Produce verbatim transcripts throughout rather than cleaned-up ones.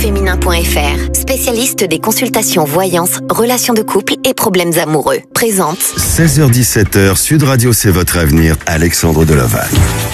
féminin point f r, spécialiste des consultations voyance, relations de couple et problèmes amoureux. Présente seize heures dix-sept heures, Sud Radio, c'est votre avenir, Alexandre Delovac.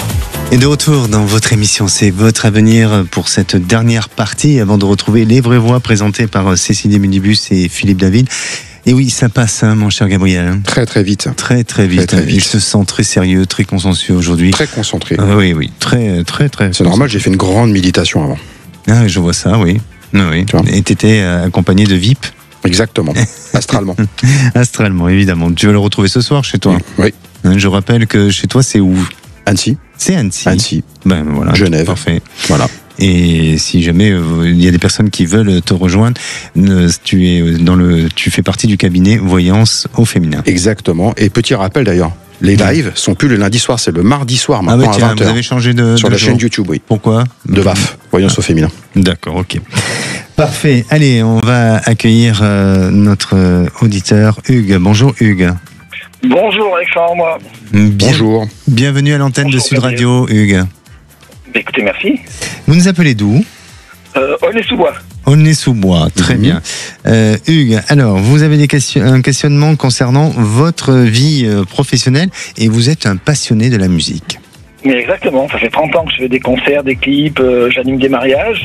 Et de retour dans votre émission, c'est votre avenir pour cette dernière partie avant de retrouver les vraies voix présentées par Cécile Munibus et Philippe David. Et oui, ça passe, hein, mon cher Gabriel. Très très vite. Très très vite. Très, très vite. Il se sent très sérieux, très consciencieux aujourd'hui. Très concentré. Euh, oui, oui, très très très. C'est normal, j'ai fait une grande méditation avant. Ah, je vois ça, oui. oui. Tu vois. Et t'étais accompagné de V I P. Exactement, astralement. Astralement, évidemment. Tu vas le retrouver ce soir chez toi. Oui. Je rappelle que chez toi, c'est où ? Annecy. C'est Annecy. Annecy. Ben voilà. Genève. Parfait. Voilà. Et si jamais euh, il y a des personnes qui veulent te rejoindre, euh, tu es dans le, tu fais partie du cabinet Voyance au féminin. Exactement. Et petit rappel d'ailleurs, les lives sont plus le lundi soir, c'est le mardi soir maintenant ah ouais, tiens, à vingt heures. Vous avez changé de sur de la jour. Chaîne YouTube, oui. Pourquoi ? De V A F, Voyance ah. au féminin. D'accord, ok. Parfait. Allez, on va accueillir euh, notre euh, auditeur Hugues. Bonjour Hugues. Bonjour Alexandre. Bien, Bonjour. Bienvenue à l'antenne Bonjour, de Sud Radio, Hugues. Écoutez, merci. Vous nous appelez d'où ? euh, Aulnay-sous-Bois. Aulnay-sous-Bois, très mmh. bien. Euh, Hugues, alors, vous avez des question- un questionnement concernant votre vie euh, professionnelle et vous êtes un passionné de la musique. Mais exactement, ça fait trente ans que je fais des concerts, des clips, euh, j'anime des mariages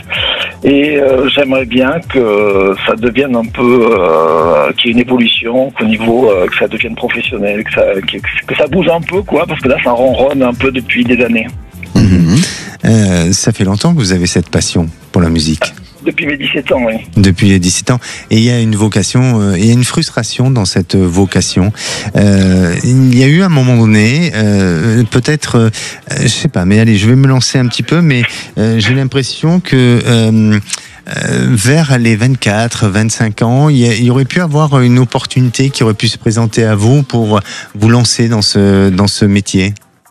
et euh, j'aimerais bien que ça devienne un peu, euh, qu'il y ait une évolution, qu'au niveau, euh, que ça devienne professionnel, que ça, que, que ça bouge un peu, quoi, parce que là ça ronronne un peu depuis des années. Mmh. Euh, ça fait longtemps que vous avez cette passion pour la musique. Depuis mes dix-sept ans, oui. Depuis les dix-sept ans. Et il y a une vocation, euh, il y a une frustration dans cette vocation. Euh, il y a eu un moment donné, euh, peut-être, euh, je sais pas, mais allez, je vais me lancer un petit peu, mais euh, j'ai l'impression que euh, euh, vers les vingt-quatre, vingt-cinq ans, il y, a, il y aurait pu avoir une opportunité qui aurait pu se présenter à vous pour vous lancer dans ce, dans ce métier.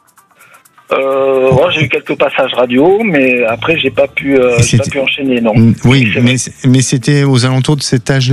Euh, ouais, j'ai eu quelques passages radio, mais après j'ai pas pu, euh, j'ai pas pu enchaîner, non. Oui, mais, mais c'était aux alentours de cet âge-là ?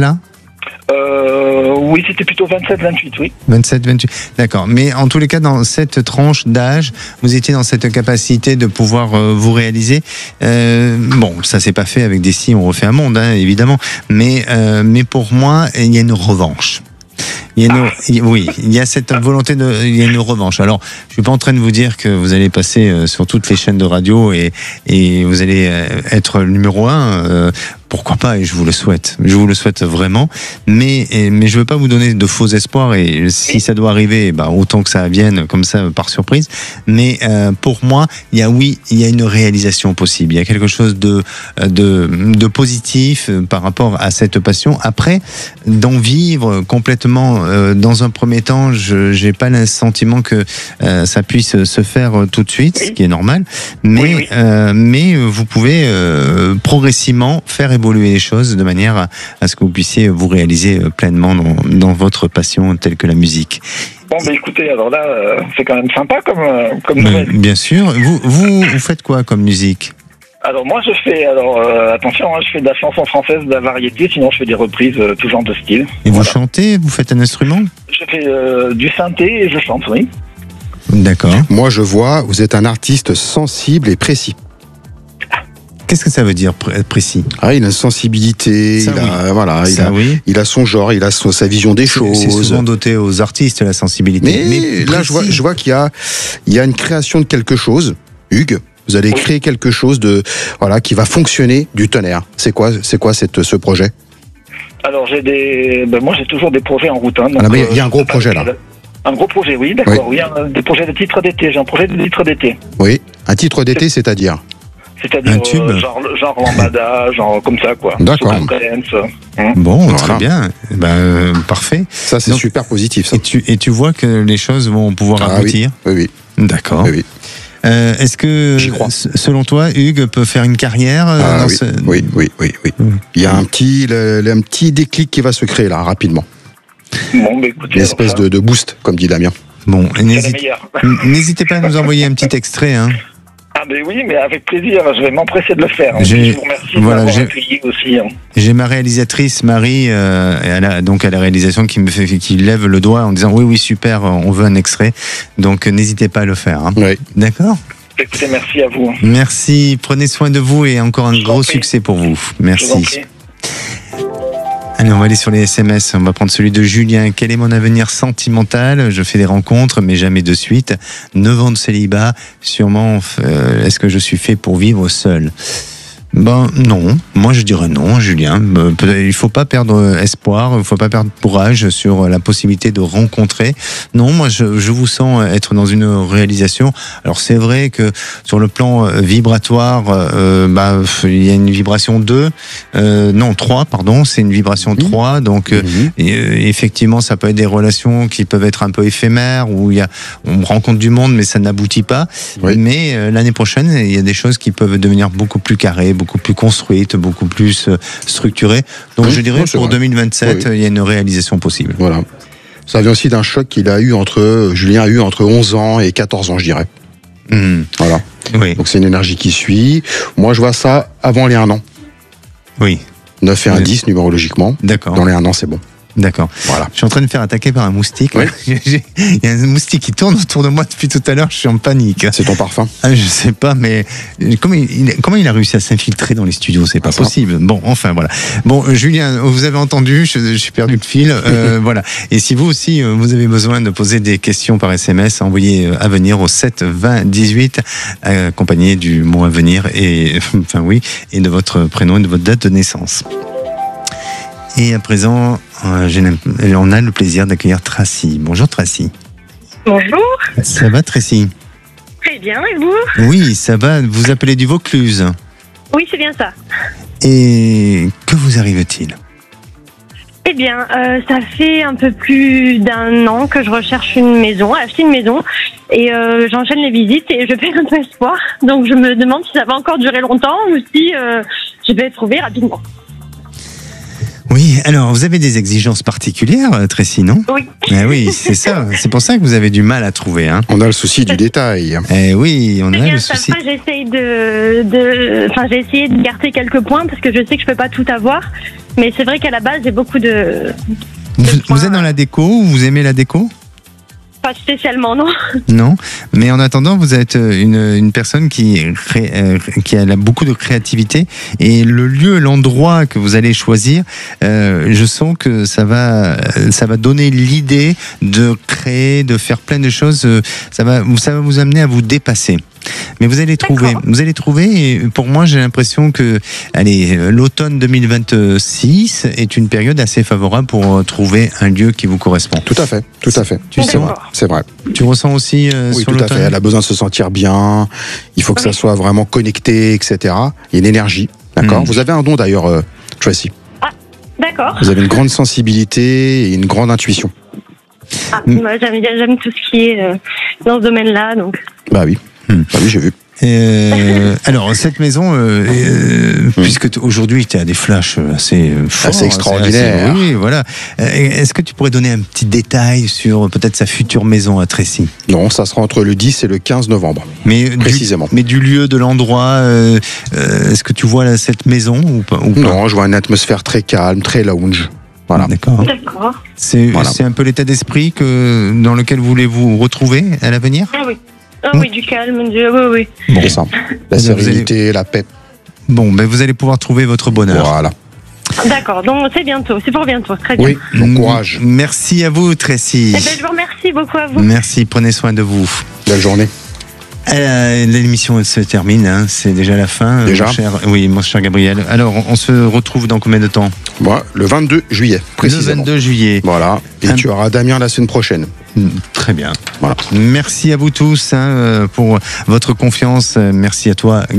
euh, Oui, c'était plutôt vingt-sept vingt-huit, oui. vingt-sept vingt-huit, d'accord. Mais en tous les cas, dans cette tranche d'âge, vous étiez dans cette capacité de pouvoir euh, vous réaliser. Euh, bon, ça s'est pas fait avec des si on refait un monde, hein, évidemment. Mais, euh, mais pour moi, il y a une revanche. Il y a une, ah. Oui, il y a cette volonté de, il y a une revanche. Alors, je suis pas en train de vous dire que vous allez passer sur toutes les chaînes de radio et, et vous allez être le numéro un. Euh, pourquoi pas, et je vous le souhaite. Je vous le souhaite vraiment. Mais, mais je veux pas vous donner de faux espoirs et si ça doit arriver, bah, autant que ça vienne comme ça par surprise. Mais, euh, pour moi, il y a, oui, il y a une réalisation possible. Il y a quelque chose de, de, de positif par rapport à cette passion. Après, d'en vivre complètement, euh, dans un premier temps, je, j'ai pas le sentiment que, euh, ça puisse se faire tout de suite, ce qui est normal. Mais, oui, oui. Euh, mais vous pouvez, euh, progressivement faire évoluer évoluer les choses de manière à, à ce que vous puissiez vous réaliser pleinement dans, dans votre passion telle que la musique. Bon, bah écoutez, alors là, euh, c'est quand même sympa comme, euh, comme nouvelle. Euh, bien sûr. Vous, vous, vous faites quoi comme musique ? Alors moi, je fais, alors euh, attention, hein, je fais de la chanson française, de la variété, sinon je fais des reprises, euh, tout genre de style. Et voilà. Vous chantez ? Vous faites un instrument ? Je fais euh, du synthé et je chante, oui. D'accord. Moi, je vois, vous êtes un artiste sensible et précis. Qu'est-ce que ça veut dire pré- précis ? Ah, il a une sensibilité, ça, il, oui. a, voilà, ça, il, a, oui. il a son genre, il a son, sa vision des c'est, choses. C'est souvent doté aux artistes, la sensibilité. Mais, Mais là, je vois, je vois qu'il y a, il y a une création de quelque chose. Hugues, vous allez oui. créer quelque chose de, voilà, qui va fonctionner du tonnerre. C'est quoi, c'est quoi cette, ce projet ? Alors, j'ai des, ben, moi, j'ai toujours des projets en route. Hein, donc, ah, mais il y a un gros projet là. Un gros projet, oui, d'accord. Oui, oui un, des projets de titre d'été. J'ai un projet de titre d'été. Oui, un titre d'été, c'est... c'est-à-dire C'est-à-dire, un tube. Euh, genre, genre lambada, genre comme ça, quoi. D'accord. Hein. Bon, voilà. Très bien. Ben, euh, parfait. Ça, c'est Donc, super positif, ça. Et tu, et tu vois que les choses vont pouvoir ah, aboutir ? Oui, oui. oui. D'accord. Oui, oui. Euh, est-ce que, selon toi, Hugues peut faire une carrière ah, dans oui. ce... oui, oui, oui, oui. Mmh. Il y a un petit, le, le, un petit déclic qui va se créer, là, rapidement. Bon, bah, écoutez, une espèce de, de boost, comme dit Damien. Bon, n'hésite, n'hésitez pas à nous envoyer un petit extrait, hein. Ah ben oui, mais avec plaisir, je vais m'empresser de le faire. J'ai, je vous remercie voilà, de m'avoir j'ai, accueilli aussi. Hein. J'ai ma réalisatrice Marie, euh, elle a, donc à la réalisation, qui me fait, qui lève le doigt en disant oui, oui, super, on veut un extrait. Donc n'hésitez pas à le faire. Hein. Oui. D'accord. Écoutez, merci à vous. Merci, prenez soin de vous et encore un Je vous en gros prie. succès pour vous. Je vous en Merci. prie. Allez, on va aller sur les S M S. On va prendre celui de Julien. Quel est mon avenir sentimental? Je fais des rencontres, mais jamais de suite. neuf ans de célibat. Sûrement, euh, est-ce que je suis fait pour vivre seul? Ben non, moi je dirais non, Julien. Euh, peut- Il faut pas perdre espoir, il faut pas perdre courage sur la possibilité de rencontrer. Non, moi je, je vous sens être dans une réalisation. Alors c'est vrai que sur le plan euh, vibratoire, euh, bah, il y a une vibration deux, euh, non trois, pardon, c'est une vibration trois. Donc euh, Mhm. et, euh, effectivement, ça peut être des relations qui peuvent être un peu éphémères où il y a, on rencontre du monde mais ça n'aboutit pas. Oui. Mais euh, l'année prochaine, il y a des choses qui peuvent devenir beaucoup plus carrées, beaucoup plus construites, beaucoup plus euh, structurées. Donc Oui, je dirais non, c'est pour vrai. deux mille vingt-sept, Oui, oui. il y a une réalisation possible. Voilà. Ça vient aussi d'un choc qu'il a eu entre, Julien a eu entre onze ans et quatorze ans, je dirais. Mmh. Voilà. Oui, Donc c'est une énergie qui suit. Moi, je vois ça avant les un an. oui, neuf et un Oui. dix numérologiquement. d'accord. Dans les un an, c'est bon. D'accord. Voilà. Je suis en train de me faire attaquer par un moustique. Oui. J'ai- Il y a un moustique qui tourne autour de moi depuis tout à l'heure, je suis en panique. C'est ton parfum. Ah, je sais pas, mais comment il, il- comment il a réussi à s'infiltrer dans les studios? C'est pas Ah, ça. possible. Bon, enfin voilà. Bon, euh, Julien, vous avez entendu, je- j'ai perdu le fil. Euh, voilà. Et si vous aussi, euh, vous avez besoin de poser des questions par S M S, envoyez euh, Avenir au sept vingt dix-huit, euh, accompagné du mot Avenir et, enfin oui, et de votre prénom et de votre date de naissance. Et à présent, euh, j'ai l'im- on a le plaisir d'accueillir Tracy. Bonjour Tracy. Bonjour, Ça va Tracy? très bien, et vous? Oui, ça va. Vous appelez du Vaucluse. Oui, c'est bien ça. Et que vous arrive-t-il? Eh bien, euh, ça fait un peu plus d'un an que je recherche une maison, acheter une maison, et euh, j'enchaîne les visites et je perds un peu espoir. Donc je me demande si ça va encore durer longtemps ou si euh, je vais trouver rapidement. Oui, alors vous avez des exigences particulières, euh, Tracy, non? Oui. Eh oui, c'est ça. C'est pour ça que vous avez du mal à trouver. Hein. On a le souci du détail. Eh oui, on C'est a bien le ça. souci. Après, j'essaye de, de, enfin, j'ai essayé de garder quelques points parce que je sais que je peux pas tout avoir, mais c'est vrai qu'à la base, j'ai beaucoup de, Vous, points. vous êtes dans la déco? Vous aimez la déco? pas spécialement, non. Non, mais en attendant, vous êtes une, une personne qui, crée, euh, qui a beaucoup de créativité et le lieu, l'endroit que vous allez choisir, euh, je sens que ça va, ça va donner l'idée de créer, de faire plein de choses. euh, Ça va, ça va vous amener à vous dépasser. Mais vous allez trouver, D'accord. vous allez trouver. Et pour moi, j'ai l'impression que, allez, euh, l'automne deux mille vingt-six est une période assez favorable pour euh, trouver un lieu qui vous correspond. Tout à fait, tout à fait. Tu C'est sens- vrai, c'est vrai. Tu ressens aussi euh, Oui, sur tout à l'automne? fait. Elle a besoin de se sentir bien. Il faut que ça Oui. soit vraiment connecté, et cetera. Il y a une énergie, d'accord. Mm. Vous avez un don d'ailleurs, euh, Tracy. D'accord. Vous avez une grande sensibilité et une grande intuition. Ah, moi, j'aime bien, j'aime tout ce qui est euh, dans ce domaine-là, donc. Bah oui. Mm. Bah oui, j'ai vu. Euh, alors cette maison, euh, euh, puisque t- aujourd'hui tu as des flashs assez euh, forts, Assez extraordinaires. assez- oui, voilà. Euh, Est-ce que tu pourrais donner un petit détail sur euh, peut-être sa future maison à Tracy? Non, ça sera entre le dix et le quinze novembre. Mais du- Précisément. mais du lieu, de l'endroit, euh, euh, est-ce que tu vois là, cette maison ou pas, ou pas Non, je vois une atmosphère très calme, très lounge. Voilà. D'accord. D'accord. C'est Voilà. c'est un peu l'état d'esprit que dans lequel vous voulez vous retrouver à l'avenir? Ah oui. Ah oui, du calme, du... oui, oui. C'est ça. La Vous allez- sérénité, la paix. Bon, ben vous allez pouvoir trouver votre bonheur. Voilà. D'accord, donc c'est bientôt, c'est pour bientôt, très bien. Oui, bon courage. M- Merci à vous, Tracy. Eh ben, je vous remercie beaucoup à vous. Merci, prenez soin de vous. Belle journée. Euh, L'émission se termine, hein, c'est déjà la fin. Déjà mon cher, oui, mon cher Gabriel. Alors, on se retrouve dans combien de temps? Moi, le vingt-deux juillet, précisément. Le vingt-deux juillet. Voilà. Et Un- tu auras Damien la semaine prochaine. Mm, Très bien. Voilà. Merci à vous tous hein, euh, pour votre confiance. Merci à toi,